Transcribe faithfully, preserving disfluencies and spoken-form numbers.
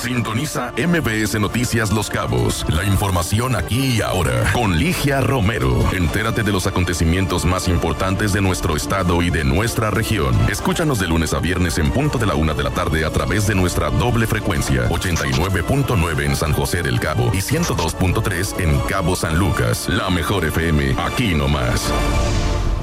Sintoniza M B S Noticias Los Cabos. La información aquí y ahora. Con Ligia Romero. Entérate de los acontecimientos más importantes de nuestro estado y de nuestra región. Escúchanos de lunes a viernes en punto de la una de la tarde a través de nuestra doble frecuencia. ochenta y nueve punto nueve en San José del Cabo y ciento dos punto tres en Cabo San Lucas. La mejor F M. Aquí nomás.